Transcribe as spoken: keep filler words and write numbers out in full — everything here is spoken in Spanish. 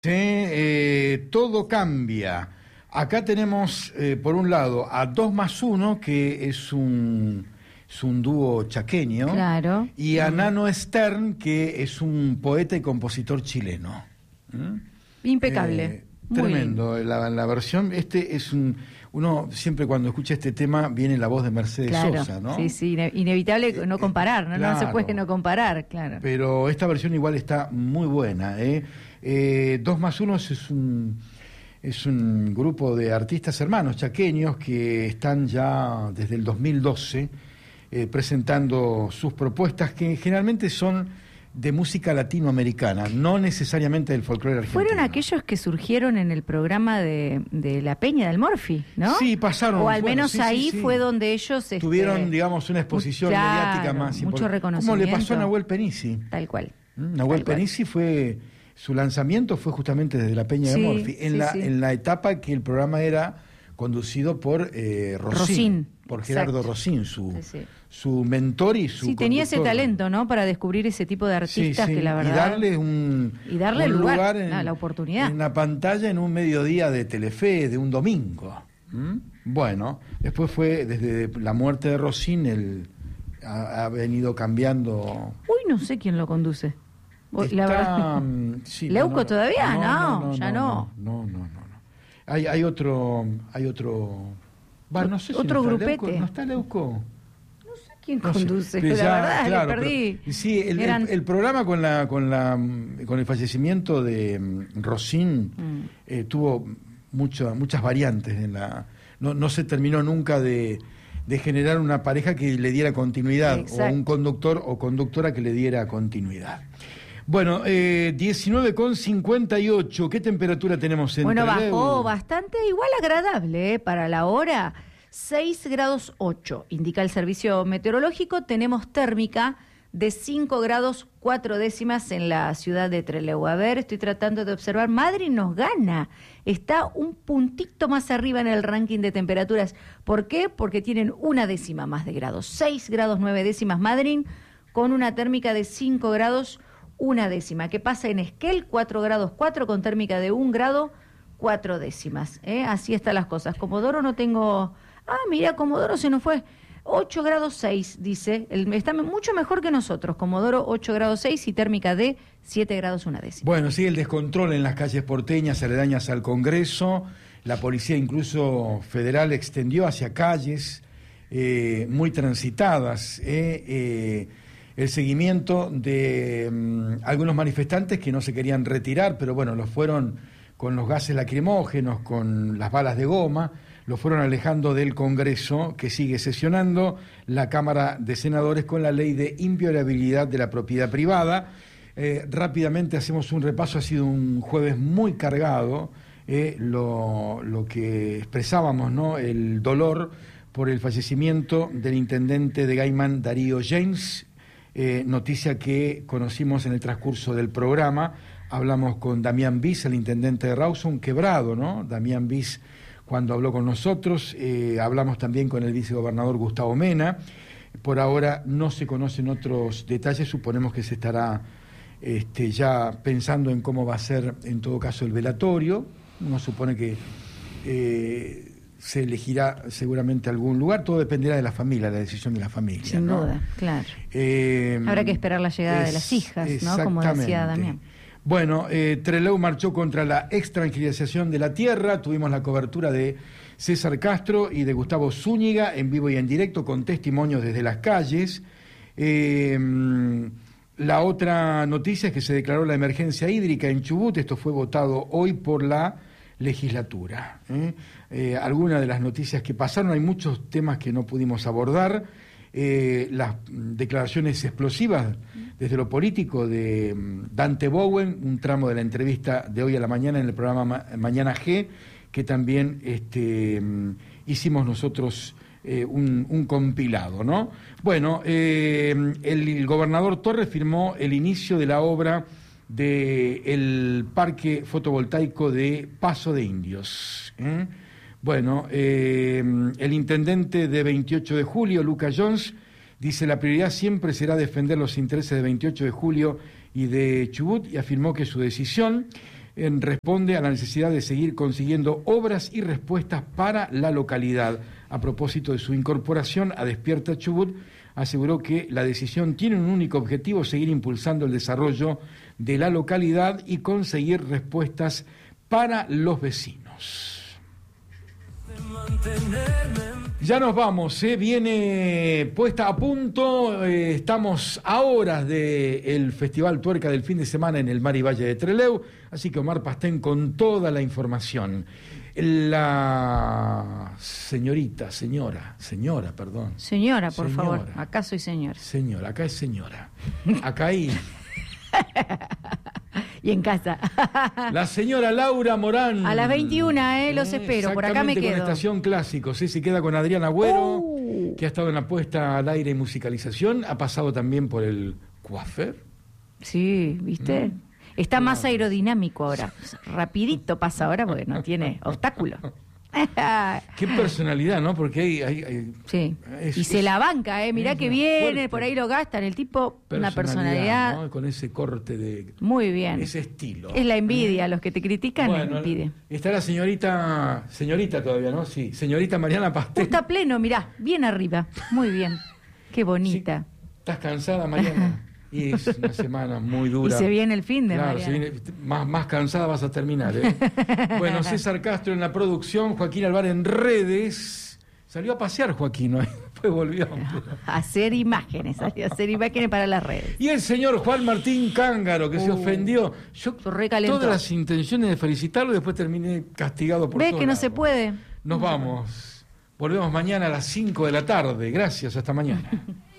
Sí, eh, todo cambia. Acá tenemos, eh, por un lado, a dos más uno, que es un, es un dúo chaqueño, Claro. y a Nano Stern, que es un poeta y compositor chileno. ¿Mm? Impecable. Eh, Muy tremendo. La, la versión, este es un... Uno siempre cuando escucha este tema viene la voz de Mercedes Claro, Sosa, ¿no? sí, sí, ine- inevitable no comparar, ¿no? Claro. No se puede no comparar, claro. Pero esta versión igual está muy buena, ¿eh? Eh, dos más uno es un, es un grupo de artistas hermanos chaqueños que están ya desde el dos mil doce eh, presentando sus propuestas, que generalmente son de música latinoamericana, no necesariamente del folclore argentino. Fueron aquellos que surgieron en el programa de, de La Peña del Morfi, ¿no? Sí, pasaron. O al bueno, menos sí, ahí sí, sí. fue donde ellos... Este, tuvieron, digamos, una exposición claro, mediática más mucho importante. reconocimiento. Como le pasó a Nahuel Penisi. Tal cual. ¿Mm? Nahuel Tal cual. Penisi fue... Su lanzamiento fue justamente desde La Peña Sí, de Morfi, en, sí, la, sí. en la etapa que el programa era conducido por eh, Rosín, Rosín, por exacto. Gerardo Rosín, su, Sí, sí. su mentor y su Sí, tenía ese conductor. talento, ¿no? Para descubrir ese tipo de artistas Sí, sí, que la verdad... y darle un, Y darle un el lugar, en, la, la oportunidad. en la pantalla en un mediodía de Telefe, de un domingo. ¿Mm? Bueno, después fue desde la muerte de Rosín, el, ha, ha venido cambiando. Uy, no sé quién lo conduce. Uy, la Está, verdad. mm, sí, ¿Leuco no, no, todavía? No, ya no. No, no, no, no. no. Hay, hay otro, hay otro. Va, no sé si Otro no está grupete. Leuco, ¿no está Leuco? No sé quién No sé, conduce, pero la ya, verdad, claro, le perdí. pero- sí, el, el- Eran- el programa con la, con la, con el fallecimiento de mm, Rosín Mm. eh, tuvo mucha- muchas variantes en la, no, no se terminó nunca de, de generar una pareja que le diera continuidad, Exacto. o un conductor o conductora que le diera continuidad. Bueno, eh, diecinueve con cincuenta y ocho, ¿qué temperatura tenemos en Bueno, Trelew? bajó bastante, igual agradable, ¿eh? Para la hora, seis grados ocho, indica el servicio meteorológico. Tenemos térmica de cinco grados cuatro décimas en la ciudad de Trelew. A ver, estoy tratando de observar, Madrid nos gana, está un puntito más arriba en el ranking de temperaturas. ¿Por qué? Porque tienen una décima más de grados, seis grados nueve décimas Madrid, con una térmica de cinco grados una décima. ¿Qué pasa en Esquel? cuatro grados cuatro con térmica de un grado cuatro décimas. ¿eh? Así están las cosas. Comodoro no tengo... Ah, mira, Comodoro se nos fue. ocho grados seis, dice. El, está mucho mejor que nosotros. Comodoro ocho grados seis y térmica de siete grados una décima. Bueno, sigue el descontrol en las calles porteñas aledañas al Congreso. La policía incluso federal extendió hacia calles eh, muy transitadas eh, eh, el seguimiento de um, algunos manifestantes que no se querían retirar, pero bueno, los fueron con los gases lacrimógenos, con las balas de goma, los fueron alejando del Congreso, que sigue sesionando la Cámara de Senadores con la ley de inviolabilidad de la propiedad privada. Eh, rápidamente hacemos un repaso, ha sido un jueves muy cargado, eh, lo, lo que expresábamos, ¿no? El dolor por el fallecimiento del intendente de Gaiman, Darío James, eh, noticia que conocimos en el transcurso del programa. Hablamos con Damián Bis, el intendente de Rawson, quebrado, ¿no? Damián Bis, cuando habló con nosotros, eh, hablamos también con el vicegobernador Gustavo Mena. Por ahora no se conocen otros detalles, suponemos que se estará este, ya pensando en cómo va a ser en todo caso el velatorio. Uno supone que eh, se elegirá seguramente algún lugar, todo dependerá de la familia, la decisión de la familia. Sin ¿no? duda, claro. Eh, Habrá que esperar la llegada es, de las hijas, ¿no? Como decía Damián. Bueno, eh, Trelew marchó contra la extranjerización de la tierra. Tuvimos la cobertura de César Castro y de Gustavo Zúñiga en vivo y en directo con testimonios desde las calles. Eh, la otra noticia es que se declaró la emergencia hídrica en Chubut. Esto fue votado hoy por la legislatura. ¿eh? Eh, algunas de las noticias que pasaron, hay muchos temas que no pudimos abordar. Eh, las declaraciones explosivas desde lo político de Dante Bowen, un tramo de la entrevista de hoy a la mañana en el programa Ma- Mañana G, que también este, hicimos nosotros eh, un, un compilado, ¿no? Bueno, eh, el, el gobernador Torres firmó el inicio de la obra del parque fotovoltaico de Paso de Indios, ¿eh? Bueno, eh, el intendente de veintiocho de julio, Lucas Jones, dice: la prioridad siempre será defender los intereses de veintiocho de julio y de Chubut, y afirmó que su decisión en, responde a la necesidad de seguir consiguiendo obras y respuestas para la localidad. A propósito de su incorporación a Despierta Chubut, aseguró que la decisión tiene un único objetivo: seguir impulsando el desarrollo de la localidad y conseguir respuestas para los vecinos. Ya nos vamos, ¿eh? Viene puesta a punto, eh, estamos a horas del Festival Tuerca del fin de semana en el Mar y Valle de Trelew, así que Omar Pastén con toda la información. La señorita, señora, señora, perdón. Señora, por señora, favor, acá soy señora. Señora, acá es señora. Acá hay... Y en casa. La señora Laura Morán. A las veintiuna, eh, los espero. Por acá me quedo. Con Estación Clásicos, ¿sí? Se queda con Adrián Agüero, uh. que ha estado en la puesta al aire y musicalización. Ha pasado también por el coafer. Sí, ¿viste? Mm. Está claro. Más aerodinámico ahora. Rapidito pasa ahora porque no tiene obstáculo. Qué personalidad, ¿no? Porque hay... hay, hay sí, es, y se es, la banca, ¿eh? Mirá que viene, fuerte. Por ahí lo gastan. El tipo, personalidad, una personalidad... ¿no? Con ese corte de... Muy bien. Ese estilo. Es la envidia, los que te critican, bueno, es envidia. Está la señorita... Señorita todavía, ¿no? Sí, señorita Mariana Pastén. Está pleno, mirá, bien arriba. Muy bien. Qué bonita. Sí. ¿Estás cansada, Mariana? Y es una semana muy dura. Y se viene el fin de claro, se viene, más, más cansada vas a terminar, ¿eh? Bueno, César Castro en la producción, Joaquín Alvar en redes. Salió a pasear Joaquín, ¿no? Después volvió. A hacer imágenes, salió a hacer imágenes para las redes. Y el señor Juan Martín Cángaro, que uh, se ofendió. Yo todas las intenciones de felicitarlo y después terminé castigado por ¿Ves todo que no lado. Se puede? Nos vamos. Volvemos mañana a las cinco de la tarde. Gracias, hasta mañana.